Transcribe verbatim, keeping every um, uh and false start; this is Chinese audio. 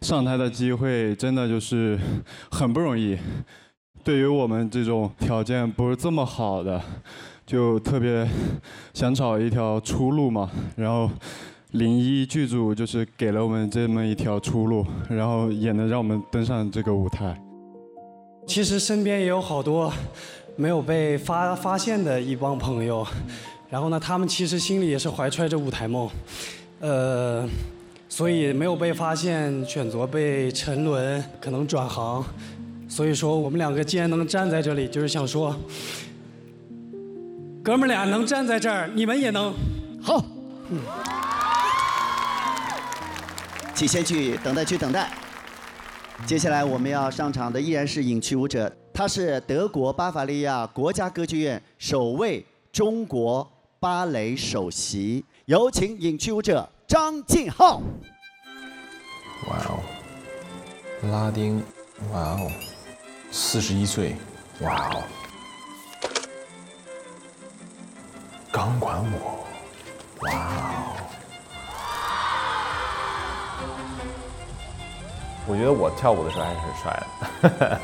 上台的机会真的就是很不容易。对于我们这种条件不是这么好的，就特别想找一条出路嘛。然后零一剧组就是给了我们这么一条出路，然后也能让我们登上这个舞台。 其实身边也有好多没有被发发现的一帮朋友，然后呢，他们其实心里也是怀揣着舞台梦，呃，所以没有被发现，选择被沉沦，可能转行。所以说，我们两个既然能站在这里，就是想说，哥们俩能站在这儿，你们也能。 好，嗯，请先去等待区等待。接下来我们要上场的依然是影区舞者，他是德国巴伐利亚国家歌剧院首位中国芭蕾首席，有请影区舞者张晋浩。 哇哦，拉丁，哇哦，四十一岁，哇哦，钢管舞，哇哦。我觉得我跳舞的时候还是很帅的。